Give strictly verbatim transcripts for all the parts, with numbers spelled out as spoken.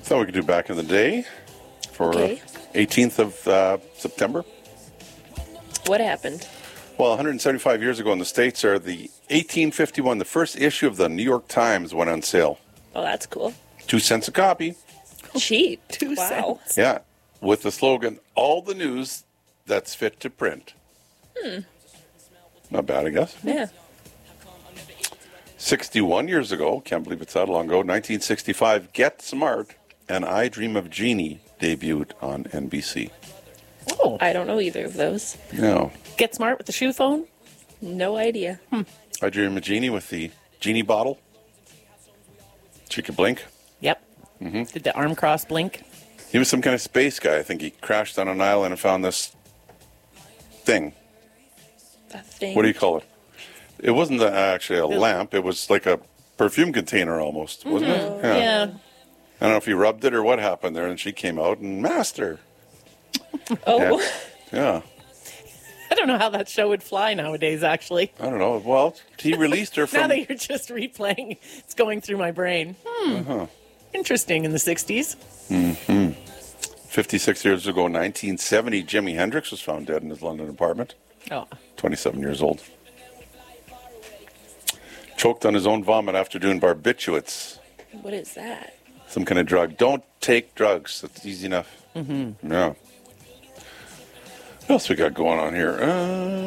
Thought we could do back in the day for Okay. eighteenth of uh, September. What happened? Well, one hundred seventy-five years ago in the States, are the eighteen fifty-one, the first issue of the New York Times went on sale. Oh, that's cool. Two cents a copy. Cheap. Two wow. cents. Yeah. With the slogan, all the news that's fit to print. Hmm. Not bad, I guess. Yeah. sixty-one years ago, can't believe it's that long ago, nineteen sixty-five, Get Smart and I Dream of Jeannie debuted on N B C. Oh, I don't know either of those. No. Get Smart with the shoe phone? No idea. Hmm. I Dream of Jeannie with the Genie bottle. She could blink. Yep. Mm-hmm. Did the arm cross blink? He was some kind of space guy. I think he crashed on an island and found this thing. A thing. What do you call it? It wasn't the, actually a The- lamp. It was like a perfume container almost, wasn't it? Yeah. I don't know if he rubbed it or what happened there, and she came out and master. Oh. Yeah. I don't know how that show would fly nowadays, actually. I don't know. Well, he released her Now from... that you're just replaying, it's going through my brain. Hmm. Uh-huh. Interesting in the sixties. Mm-hmm. fifty-six years ago, nineteen seventy, Jimi Hendrix was found dead in his London apartment. Oh. twenty-seven years old. Choked on his own vomit after doing barbiturates. What is that? Some kind of drug. Don't take drugs. That's easy enough. Mm-hmm. Yeah. What else we got going on here? Uh,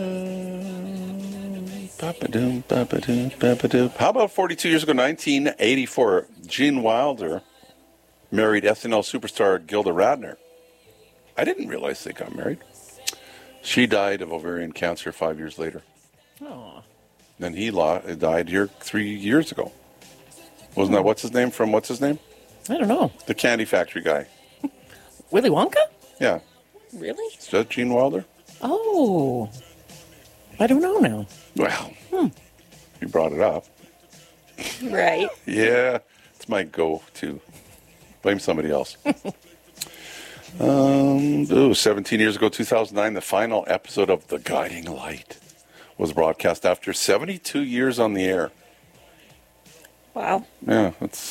ba-ba-doom, ba-ba-doom, ba-ba-doom. How about forty-two years ago, nineteen eighty-four, Gene Wilder married S N L superstar Gilda Radner. I didn't realize they got married. She died of ovarian cancer five years later. Oh. Then he lo- died here three years ago. Wasn't that what's his name from what's his name? I don't know. The candy factory guy. Willy Wonka? Yeah. Really? Is that Gene Wilder? Oh. I don't know now. Well, Hmm. you brought it up. Right. Yeah, it's my go-to. Blame somebody else. um, ooh, seventeen years ago, two thousand nine, the final episode of The Guiding Light was broadcast after seventy-two years on the air. Wow. Yeah, that's